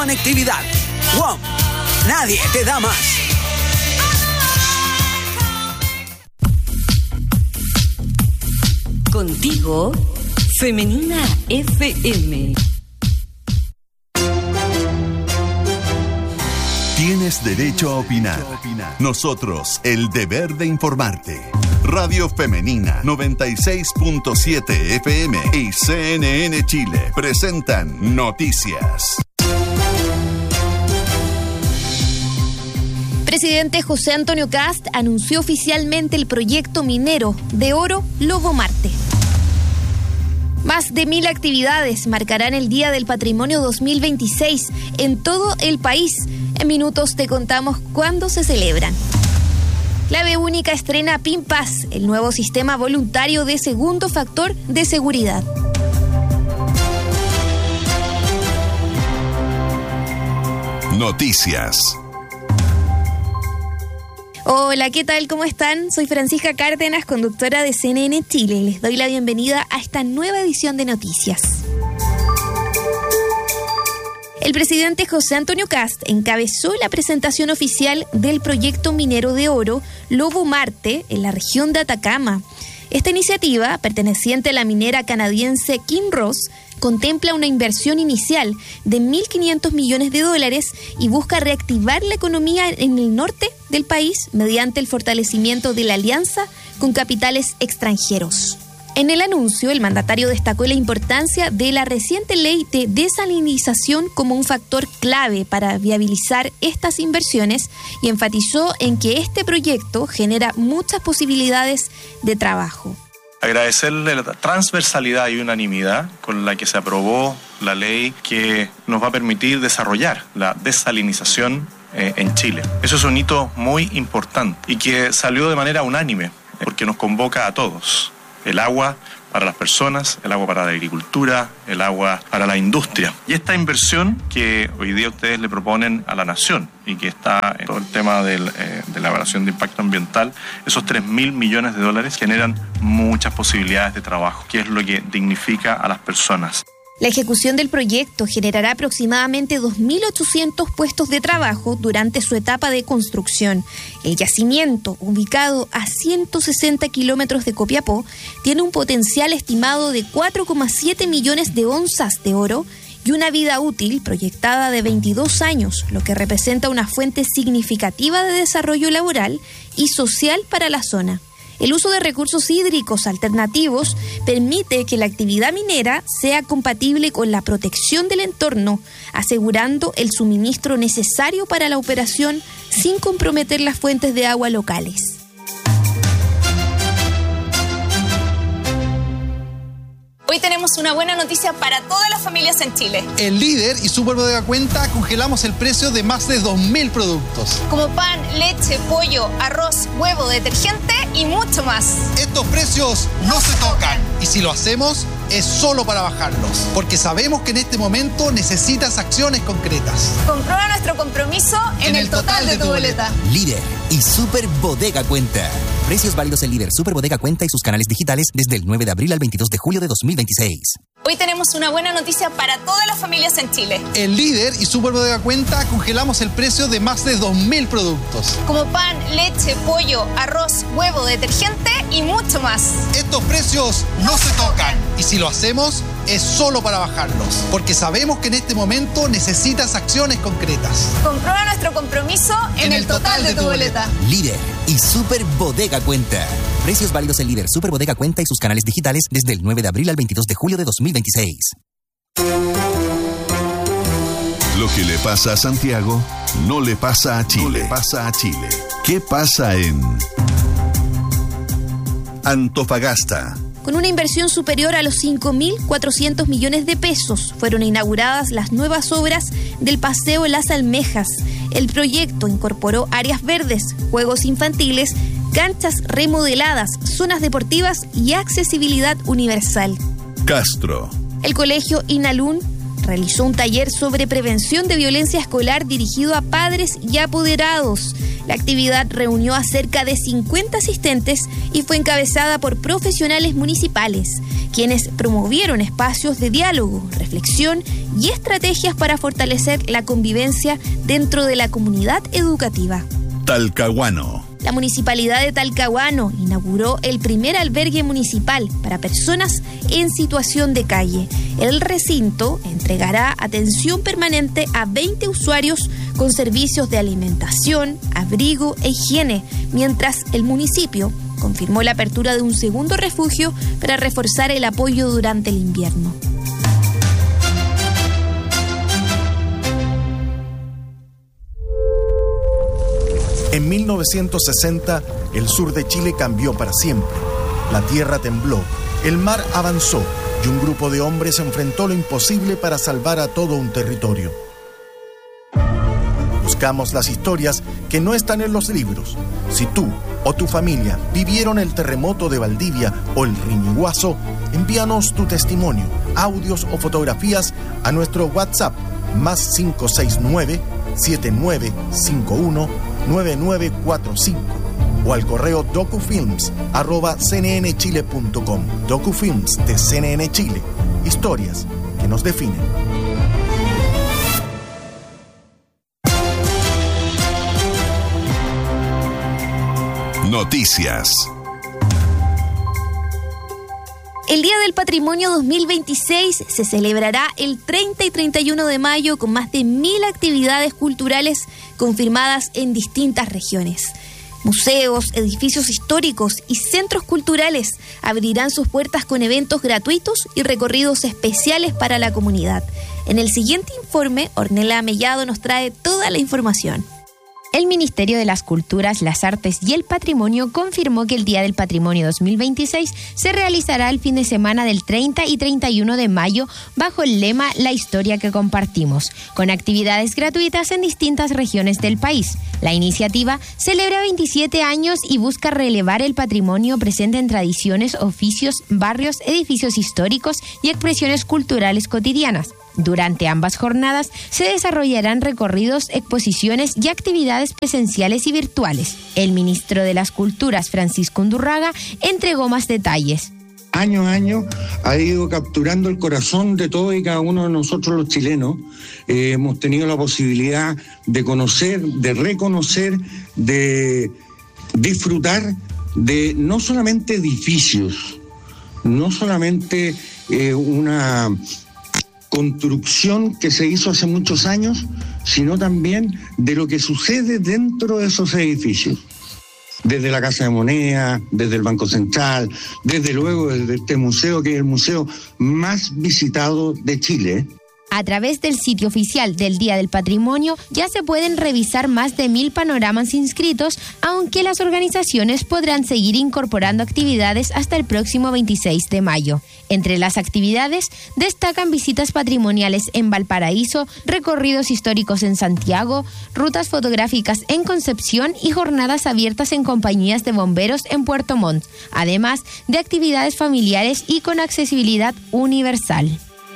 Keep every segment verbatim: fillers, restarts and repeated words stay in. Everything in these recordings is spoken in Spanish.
Conectividad. W O M. Nadie te da más. Contigo, Femenina F M. Tienes derecho a opinar. Nosotros, el deber de informarte. Radio Femenina noventa y seis punto siete F M y C N N Chile presentan Noticias. Presidente José Antonio Kast anunció oficialmente el proyecto minero de oro Lobo Marte. Más de mil actividades marcarán el Día del Patrimonio dos mil veintiséis en todo el país. En minutos te contamos cuándo se celebran. Clave Única estrena PIN-Paz, el nuevo sistema voluntario de segundo factor de seguridad. Noticias. Hola, ¿qué tal? ¿Cómo están? Soy Francisca Cárdenas, conductora de C N N Chile. Les doy la bienvenida a esta nueva edición de Noticias. El presidente José Antonio Kast encabezó la presentación oficial del proyecto minero de oro Lobo Marte en la región de Atacama. Esta iniciativa, perteneciente a la minera canadiense Kinross, contempla una inversión inicial de mil quinientos millones de dólares y busca reactivar la economía en el norte del país mediante el fortalecimiento de la alianza con capitales extranjeros. En el anuncio, el mandatario destacó la importancia de la reciente ley de desalinización como un factor clave para viabilizar estas inversiones y enfatizó en que este proyecto genera muchas posibilidades de trabajo. Agradecerle la transversalidad y unanimidad con la que se aprobó la ley que nos va a permitir desarrollar la desalinización eh, en Chile. Eso es un hito muy importante y que salió de manera unánime porque nos convoca a todos. El agua para las personas, el agua para la agricultura, el agua para la industria. Y esta inversión que hoy día ustedes le proponen a la nación y que está en todo el tema del, eh, de la evaluación de impacto ambiental, esos tres mil millones de dólares generan muchas posibilidades de trabajo, que es lo que dignifica a las personas. La ejecución del proyecto generará aproximadamente dos mil ochocientos puestos de trabajo durante su etapa de construcción. El yacimiento, ubicado a ciento sesenta kilómetros de Copiapó, tiene un potencial estimado de cuatro coma siete millones de onzas de oro y una vida útil proyectada de veintidós años, lo que representa una fuente significativa de desarrollo laboral y social para la zona. El uso de recursos hídricos alternativos permite que la actividad minera sea compatible con la protección del entorno, asegurando el suministro necesario para la operación sin comprometer las fuentes de agua locales. Hoy tenemos una buena noticia para todas las familias en Chile. En Líder y Superbodega Cuenta congelamos el precio de más de dos mil productos. Como pan, leche, pollo, arroz, huevo, detergente y mucho más. Estos precios no se tocan. Y si lo hacemos, es solo para bajarlos. Porque sabemos que en este momento necesitas acciones concretas. Comprueba nuestro compromiso en, en el, el total, total de, de tu boleta. boleta. Líder y Superbodega Cuenta. Precios válidos en Líder, Superbodega Cuenta y sus canales digitales desde el nueve de abril al veintidós de julio de dos mil veintiséis. Hoy tenemos una buena noticia para todas las familias en Chile. En Líder y Superbodega Cuenta congelamos el precio de más de dos mil productos. Como pan, leche, pollo, arroz, huevo, detergente y mucho más. Estos precios no se tocan. Y si lo hacemos, es solo para bajarlos. Porque sabemos que en este momento necesitas acciones concretas. Comprueba nuestro compromiso en, en el, el total, total de, de tu boleta. boleta. Líder y Superbodega Cuenta. Precios válidos en Líder, Superbodega Cuenta y sus canales digitales desde el nueve de abril al veintidós de julio de dos mil veintiséis. Lo que le pasa a Santiago no le pasa a Chile. No le pasa a Chile. ¿Qué pasa en Antofagasta? Con una inversión superior a los cinco mil cuatrocientos millones de pesos, fueron inauguradas las nuevas obras del Paseo Las Almejas. El proyecto incorporó áreas verdes, juegos infantiles, canchas remodeladas, zonas deportivas y accesibilidad universal. Castro. El colegio Inalún realizó un taller sobre prevención de violencia escolar dirigido a padres y apoderados. La actividad reunió a cerca de cincuenta asistentes y fue encabezada por profesionales municipales, quienes promovieron espacios de diálogo, reflexión y estrategias para fortalecer la convivencia dentro de la comunidad educativa. Talcahuano. La Municipalidad de Talcahuano inauguró el primer albergue municipal para personas en situación de calle. El recinto entregará atención permanente a veinte usuarios con servicios de alimentación, abrigo e higiene, mientras el municipio confirmó la apertura de un segundo refugio para reforzar el apoyo durante el invierno. En mil novecientos sesenta, el sur de Chile cambió para siempre. La tierra tembló, el mar avanzó y un grupo de hombres enfrentó lo imposible para salvar a todo un territorio. Buscamos las historias que no están en los libros. Si tú o tu familia vivieron el terremoto de Valdivia o el Riñiguazo, envíanos tu testimonio, audios o fotografías a nuestro WhatsApp más cinco seis nueve, siete nueve cinco uno, nueve nueve cuatro cinco o al correo docufilms arroba c n n chile punto com. Docufilms de C N N Chile. Historias que nos definen. Noticias. El Día del Patrimonio dos mil veintiséis se celebrará el treinta y treinta y uno de mayo con más de mil actividades culturales confirmadas en distintas regiones. Museos, edificios históricos y centros culturales abrirán sus puertas con eventos gratuitos y recorridos especiales para la comunidad. En el siguiente informe, Ornella Mellado nos trae toda la información. El Ministerio de las Culturas, las Artes y el Patrimonio confirmó que el Día del Patrimonio dos mil veintiséis se realizará el fin de semana del treinta y treinta y uno de mayo bajo el lema La historia que compartimos, con actividades gratuitas en distintas regiones del país. La iniciativa celebra veintisiete años y busca relevar el patrimonio presente en tradiciones, oficios, barrios, edificios históricos y expresiones culturales cotidianas. Durante ambas jornadas se desarrollarán recorridos, exposiciones y actividades presenciales y virtuales. El ministro de las Culturas, Francisco Undurraga, entregó más detalles. Año a año ha ido capturando el corazón de todos y cada uno de nosotros los chilenos. Eh, hemos tenido la posibilidad de conocer, de reconocer, de disfrutar de no solamente edificios, no solamente eh, una construcción que se hizo hace muchos años, sino también de lo que sucede dentro de esos edificios. Desde la Casa de Moneda, desde el Banco Central, desde luego desde este museo, que es el museo más visitado de Chile. A través del sitio oficial del Día del Patrimonio ya se pueden revisar más de mil panoramas inscritos, aunque las organizaciones podrán seguir incorporando actividades hasta el próximo veintiséis de mayo. Entre las actividades destacan visitas patrimoniales en Valparaíso, recorridos históricos en Santiago, rutas fotográficas en Concepción y jornadas abiertas en compañías de bomberos en Puerto Montt, además de actividades familiares y con accesibilidad universal.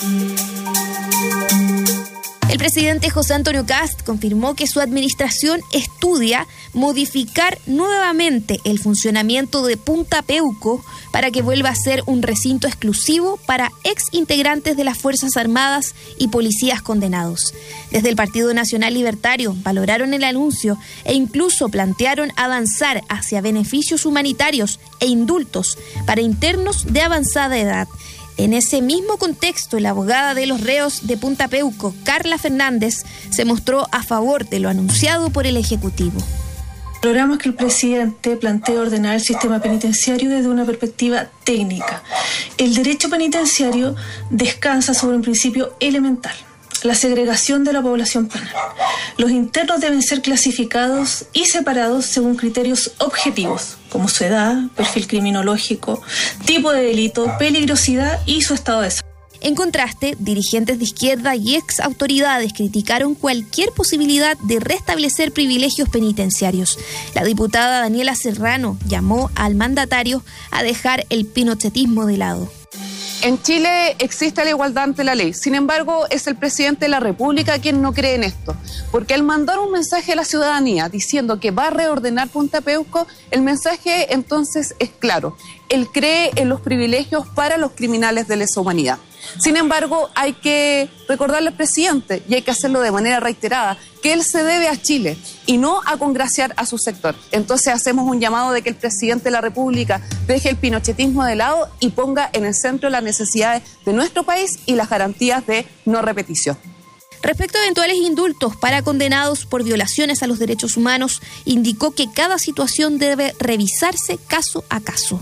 El presidente José Antonio Kast confirmó que su administración estudia modificar nuevamente el funcionamiento de Punta Peuco para que vuelva a ser un recinto exclusivo para ex integrantes de las Fuerzas Armadas y policías condenados. Desde el Partido Nacional Libertario valoraron el anuncio e incluso plantearon avanzar hacia beneficios humanitarios e indultos para internos de avanzada edad. En ese mismo contexto, la abogada de los reos de Punta Peuco, Carla Fernández, se mostró a favor de lo anunciado por el Ejecutivo. Logramos que el presidente plantee ordenar el sistema penitenciario desde una perspectiva técnica. El derecho penitenciario descansa sobre un principio elemental: la segregación de la población penal. Los internos deben ser clasificados y separados según criterios objetivos, como su edad, perfil criminológico, tipo de delito, peligrosidad y su estado de salud. En contraste, dirigentes de izquierda y ex autoridades criticaron cualquier posibilidad de restablecer privilegios penitenciarios. La diputada Daniela Serrano llamó al mandatario a dejar el pinochetismo de lado. En Chile existe la igualdad ante la ley. Sin embargo, es el presidente de la República quien no cree en esto. Porque al mandar un mensaje a la ciudadanía diciendo que va a reordenar Punta Peuco, el mensaje entonces es claro. Él cree en los privilegios para los criminales de lesa humanidad. Sin embargo, hay que recordarle al presidente, y hay que hacerlo de manera reiterada, que él se debe a Chile y no a congraciar a su sector. Entonces hacemos un llamado de que el presidente de la República deje el pinochetismo de lado y ponga en el centro las necesidades de nuestro país y las garantías de no repetición. Respecto a eventuales indultos para condenados por violaciones a los derechos humanos, indicó que cada situación debe revisarse caso a caso.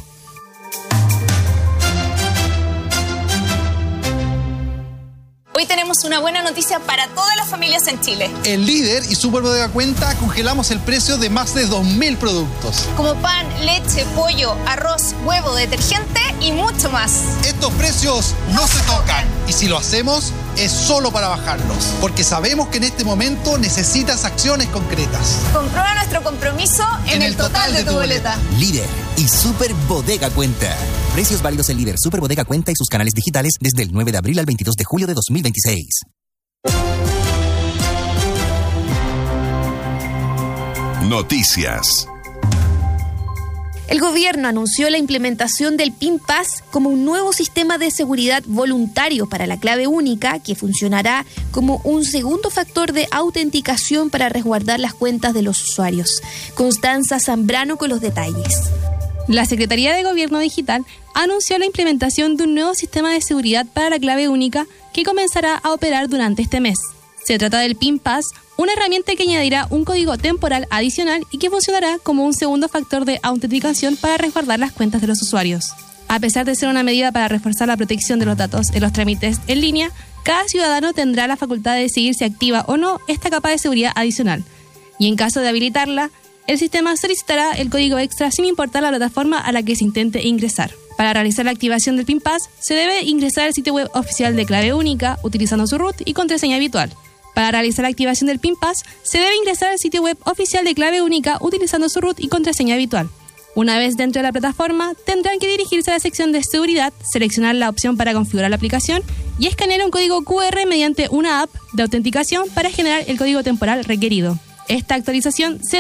Hoy tenemos una buena noticia para todas las familias en Chile. En Líder y Super Bodega Cuenta congelamos el precio de más de dos mil productos. Como pan, leche, pollo, arroz, huevo, detergente y mucho más. Estos precios no se tocan. Y si lo hacemos, es solo para bajarlos. Porque sabemos que en este momento necesitas acciones concretas. Comprueba nuestro compromiso en, en el, el total, total de, de tu boleta. boleta. Líder y Super Bodega Cuenta. Precios válidos en Líder, Super Bodega Cuenta y sus canales digitales desde el nueve de abril al veintidós de julio de dos mil veintiséis. Noticias. El gobierno anunció la implementación del PIN Pass como un nuevo sistema de seguridad voluntario para la clave única que funcionará como un segundo factor de autenticación para resguardar las cuentas de los usuarios. Constanza Zambrano con los detalles. La Secretaría de Gobierno Digital anunció la implementación de un nuevo sistema de seguridad para la clave única que comenzará a operar durante este mes. Se trata del PIN Pass, una herramienta que añadirá un código temporal adicional y que funcionará como un segundo factor de autenticación para resguardar las cuentas de los usuarios. A pesar de ser una medida para reforzar la protección de los datos en los trámites en línea, cada ciudadano tendrá la facultad de decidir si activa o no esta capa de seguridad adicional. Y en caso de habilitarla, el sistema solicitará el código extra sin importar la plataforma a la que se intente ingresar. Para realizar la activación del PIN Pass, se debe ingresar al sitio web oficial de clave única utilizando su root y contraseña habitual. Para realizar la activación del PIN Pass, se debe ingresar al sitio web oficial de clave única utilizando su root y contraseña habitual. Una vez dentro de la plataforma, tendrán que dirigirse a la sección de seguridad, seleccionar la opción para configurar la aplicación y escanear un código cu erre mediante una app de autenticación para generar el código temporal requerido. Esta actualización se